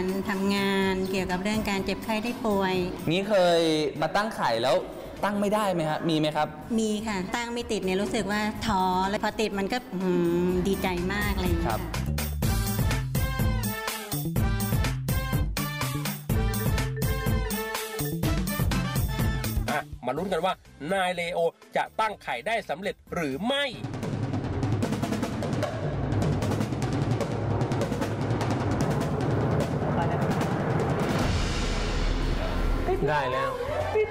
ทำงานเกี่ยวกับเรื่องการเจ็บไข้ได้ป่วยนี้เคยมาตั้งไข่แล้วตั้งไม่ได้ไหมฮะมีไหมครับมีค่ะตั้งไม่ติดเนี่ยรู้สึกว่าท้อแล้วพอติดมันก็ดีใจมากเลยครับมาลุ้นกันว่านายเลโอจะตั้งไข่ได้สำเร็จหรือไม่ได้แล้วติด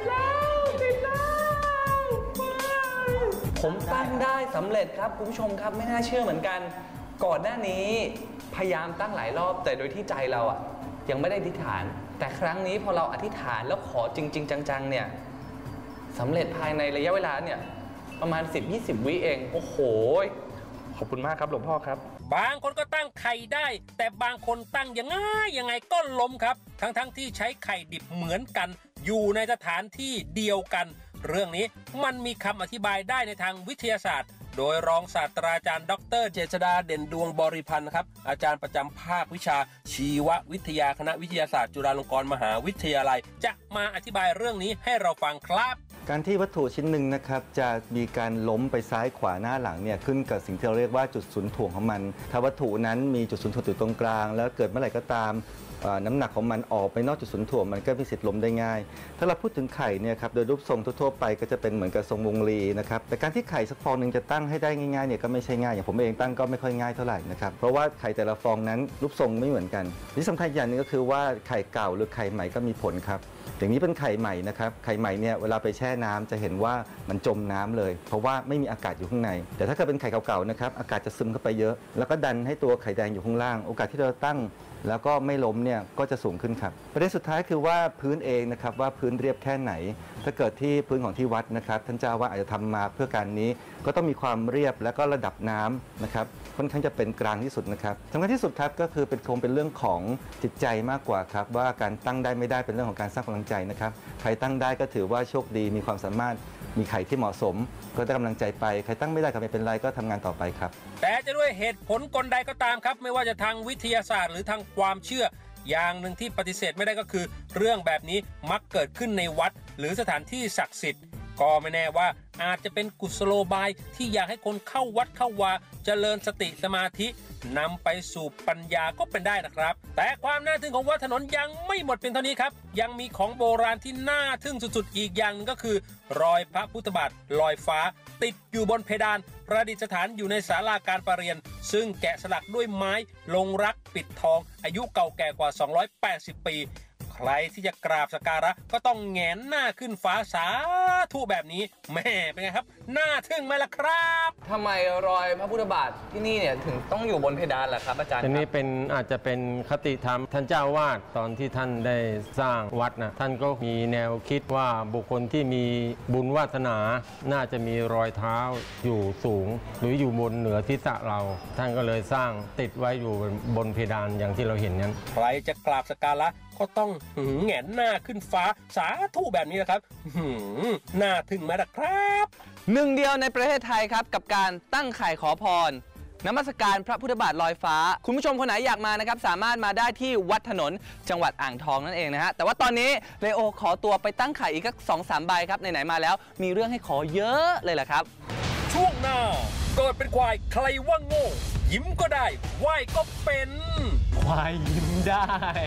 แล้วผมตั้งได้สำเร็จครับคุณผู้ชมครับไม่น่าเชื่อเหมือนกันก่อนหน้านี้พยายามตั้งหลายรอบแต่โดยที่ใจเราอ่ะยังไม่ได้อธิษฐานแต่ครั้งนี้พอเราอธิษฐานแล้วขอจริงๆจังๆเนี่ยสำเร็จภายในระยะเวลาเนี่ยประมาณ 10-20 วิเองโอ้โหขอบคุณมากครับหลวงพ่อครับบางคนก็ตั้งไข่ได้แต่บางคนตั้งยังไงก็ล้มครับทั้งที่ใช้ไข่ดิบเหมือนกันอยู่ในสถานที่เดียวกันเรื่องนี้มันมีคำอธิบายได้ในทางวิทยาศาสตร์โดยรองศาสตราจารย์ดร.เจษฎาเด่นดวงบริพันธ์ครับอาจารย์ประจำภาควิชาชีววิทยาคณะวิทยาศาสตร์จุฬาลงกรณ์มหาวิทยาลัยจะมาอธิบายเรื่องนี้ให้เราฟังครับการที่วัตถุชิ้นหนึ่งนะครับจะมีการล้มไปซ้ายขวาหน้าหลังเนี่ยขึ้นกับสิ่งที่เราเรียกว่าจุดศูนย์ถ่วงของมันถ้าวัตถุนั้นมีจุดศูนย์ถ่วงอยู่ตรงกลางแล้วเกิดเมื่อไหร่ก็ตามน้ำหนักของมันออกไปนอกจุดศูนย์ถ่วงมันก็มีสิทธิ์ล้มได้ง่ายถ้าเราพูดถึงไข่เนี่ยครับโดยรูปทรงทั่วๆไปก็จะเป็นเหมือนกับทรงวงรีนะครับแต่การที่ไข่สักฟองหนึ่งจะตั้งให้ได้ง่ายๆเนี่ยก็ไม่ใช่ง่ายอย่างผมเองตั้งก็ไม่ค่อยง่ายเท่าไหร่นะครับเพราะว่าไข่แต่ละฟองนั้นรูปทรงไม่เหมือนกันที่สำคัญอย่างนึงก็คือว่าไข่เก่าหรือไข่ใหม่ก็มีผลครับอย่างนี้เป็นไข่ใหม่นะครับไข่ใหม่เนี่ยเวลาไปแช่น้ำจะเห็นว่ามันจมน้ำเลยเพราะว่าไม่มีอากาศอยู่ข้างในแต่ถ้าเกิดเป็นไข่เก่าๆนะครับอากาศจะซึมเข้าไปเยอะแล้วก็ดันให้ตัวไข่แดงอยู่ข้างล่างโอกาสที่เราตั้งแล้วก็ไม่ล้มเนี่ยก็จะสูงขึ้นครับประเด็นสุดท้ายคือว่าพื้นเองนะครับว่าพื้นเรียบแค่ไหนถ้าเกิดที่พื้นของที่วัดนะครับท่านเจ้าว่าอาจจะทำมาเพื่อการนี้ก็ต้องมีความเรียบแล้วก็ระดับน้ำนะครับค่อนข้างจะเป็นกลางที่สุดนะครับสำคัญที่สุดครับก็คือคงเป็นเรื่องของจิตใจมากกว่าครับว่าการตั้งได้ไม่ได้เป็นเรื่องของการสร้างกำลังใจนะครับใครตั้งได้ก็ถือว่าโชคดีมีความสามารถมีไข่ที่เหมาะสมก็ได้กำลังใจไปใครตั้งไม่ได้ก็ไม่เป็นไรก็ทำงานต่อไปครับแต่จะด้วยเหตุผลกลใดก็ตามครับไม่ว่าจะทางวิทยาศาสตร์หรือทางความเชื่ออย่างหนึ่งที่ปฏิเสธไม่ได้ก็คือเรื่องแบบนี้มักเกิดขึ้นในวัดหรือสถานที่ศักดิ์สิทธิ์ก็ไม่แน่ว่าอาจจะเป็นกุศโลบายที่อยากให้คนเข้าวัดเข้าวาเจริญสติสมาธินำไปสู่ปัญญาก็เป็นได้นะครับแต่ความน่าทึ่งของวัดถนนยังไม่หมดเป็นเท่านี้ครับยังมีของโบราณที่น่าทึ่งสุดๆอีกอย่างนึงก็คือรอยพระพุทธบาทลอยฟ้าติดอยู่บนเพดานประดิษฐานอยู่ในศาลาการประเรียนซึ่งแกะสลักด้วยไม้ลงรักปิดทองอายุเก่าแก่กว่า280ปีใครที่จะกราบสักการะก็ต้องแงนหน้าขึ้นฟ้าสาธุแบบนี้แม่เป็นไงครับน่าทึ่งไหมล่ะครับทำไมรอยพระพุทธบาทที่นี่เนี่ยถึงต้องอยู่บนเพดานล่ะครับอาจารย์อันนี้เป็นอาจจะเป็นคติธรรมท่านเจ้าวาดตอนที่ท่านได้สร้างวัดนะท่านก็มีแนวคิดว่าบุคคลที่มีบุญวาสนาน่าจะมีรอยเท้าอยู่สูงหรืออยู่บนเหนือศีรษะเราท่านก็เลยสร้างติดไว้อยู่บนเพดานอย่างที่เราเห็นนั้นใครจะกราบสักการะก็ต้องแหงนหน้าขึ้นฟ้าสาธุแบบนี้นะครับน่าทึ่งไหมล่ะครับหนึ่งเดียวในประเทศไทยครับกับการตั้งไข่ขอพรนมัสการพระพุทธบาทลอยฟ้าคุณผู้ชมคนไหนอยากมานะครับสามารถมาได้ที่วัดถนนจังหวัดอ่างทองนั่นเองนะฮะแต่ว่าตอนนี้เลโอขอตัวไปตั้งไข่อีกสัก 2-3 ใบครับไหนๆมาแล้วมีเรื่องให้ขอเยอะเลยแหละครับช่วงหน้าเกิดเป็นควายใครว่าโง่ยิ้มก็ได้ไหว้ก็เป็นควายยิ้มได้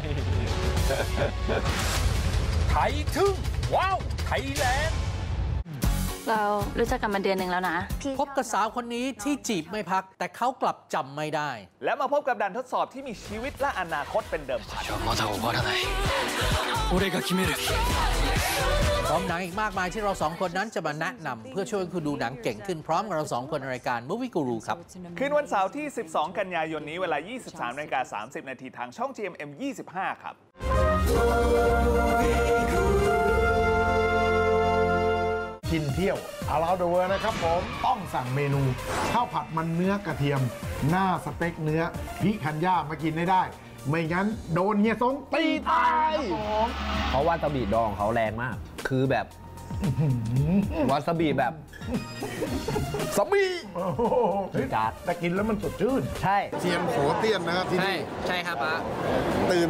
ไทยทึ่งว้าวไทยแลนด์เรารู้จักกันมาเดือนหนึ่งแล้วนะพบกับสาวคนนี้ที่จีบไม่พักแต่เขากลับจำไม่ได้แล้วมาพบกับด่านทดสอบที่มีชีวิตและอนาคตเป็นเดิมพันพร้อมหนังอีกมากมายที่เราสองคนนั้นจะมาแนะนำเพื่อช่วยคุณดูหนังเก่งขึ้นพร้อมกับเราสองคนในรายการ Movie Guru ครับคืนวันเสาร์ที่ 12 กันยายนนี้เวลา 23:30 นาทีทางช่อง GMM 25 ครับกินเที่ยวอาราเดอร์นะครับผมต้องสั่งเมนูข้าวผัดมันเนื้อกระเทียมหน้าสเต็กเนื้อพิคันย่ามากินได้ไม่งั้นโดนเฮียซงตีตายเพราะว่าตะบีดองเขาแรงมากคือแบบวาซาบิแบบซาบิจัดแต่กินแล้วมันสดชื่นใช่เซียนโขเตี้ยนนะครับที่นี่ใช่ครับป้าตื่น